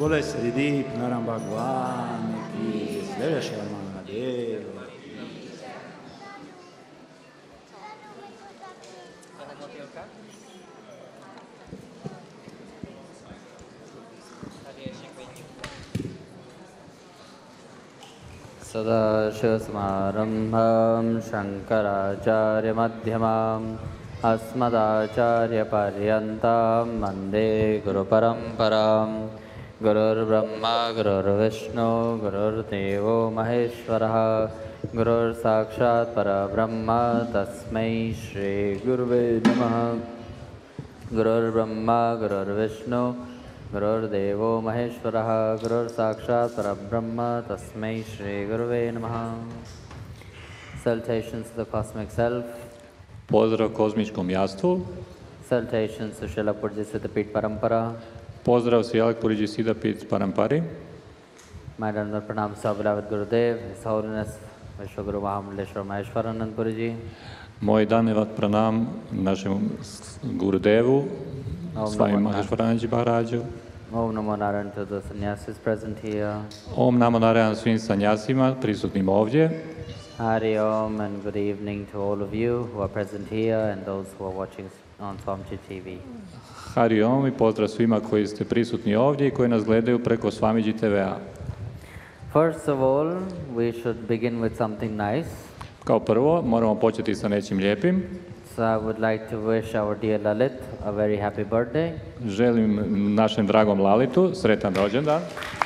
Bole Sridip Naram Bhagwan ki Jai Sharma Dev. सदाशिवसमारम्भां शङ्कराचार्यमध्यमाम् अस्मदाचार्यपर्यन्तां वन्दे गुरुपरम्परां गुरुर्ब्रह्मा गुरुर्विष्णु गुरुर्देवो महेश्वरः गुरुर्साक्षात् परब्रह्म तस्मै श्रीगुरुवे नमः गुरुर्ब्रह्मा गुरुर्विष्णु गुरुर्देवो महेश्वरः गुरुर्साक्षात् परब्रह्म तस्मै श्रीगुरुवे नमः. Salutations to the cosmic self. Pozdrav kozmičkom jastu. Salutations to Srila Purji Siddhapit Parampara. Pozdrav Srila Purji Siddhapit Parampari. My Dhamma Pranam Sabhalavat Gurudev, His Holiness Vishwaguru Mahamudeshwar Maheshwaranand Purji. Moj danevat pranam našemu Gurudevu, Swami Maheshwaranandji Maharađu. Om Namo Narayan to the sannyasis present here. Om Namo Narayan svim sannyasima prisutnim ovdje. Hari Om and good evening to all of you who are present here and those who are watching on Swamiji TV. Hari Om i pozdrav svima koji ste prisutni ovdje i koji nas gledaju preko Swamiji TV-a. First of all, we should begin with something nice. Kao prvo, moramo početi sa nečim lijepim. So I would like to wish our dear Lalit a very happy birthday. Želim našem dragom Lalitu sretan rođendan.